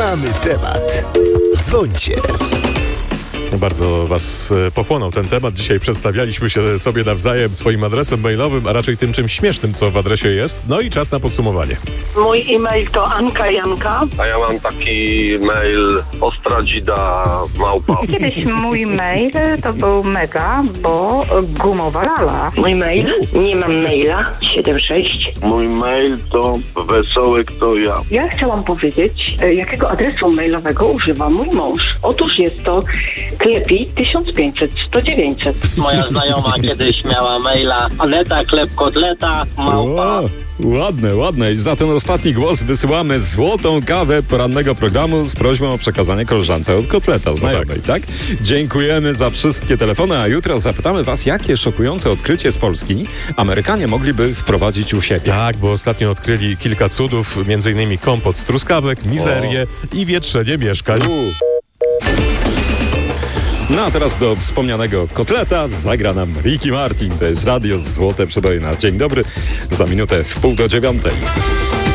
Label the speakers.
Speaker 1: Mamy temat. Dzwońcie.
Speaker 2: Bardzo Was pochłonął ten temat. Dzisiaj przedstawialiśmy się sobie nawzajem swoim adresem mailowym, a raczej tym czymś śmiesznym, co w adresie jest. No i czas na podsumowanie.
Speaker 3: Mój e-mail to Anka Janka.
Speaker 4: A ja mam taki mail ostradzida@.
Speaker 5: Kiedyś mój mail to był mega, bo gumowa lala.
Speaker 3: Mój mail, nie mam maila, 76.
Speaker 4: Mój mail to wesołek to ja.
Speaker 3: Ja chciałam powiedzieć, jakiego adresu mailowego używa mój mąż. Otóż jest to Klepi 1500 100 900.
Speaker 6: Moja znajoma kiedyś miała maila Aneta_kotleta.
Speaker 7: O, ładne. I za ten ostatni głos wysyłamy złotą kawę porannego programu z prośbą o przekazanie koleżance od kotleta znajomej, tak? Dziękujemy za wszystkie telefony, a jutro zapytamy Was, jakie szokujące odkrycie z Polski Amerykanie mogliby wprowadzić u siebie.
Speaker 2: Tak, bo ostatnio odkryli kilka cudów, m.in. kompot z truskawek, mizerię i wietrzenie mieszkań.
Speaker 7: No a teraz do wspomnianego kotleta zagra nam Ricky Martin. To jest Radio Złote Przebojna. Dzień dobry, za minutę w 8:30.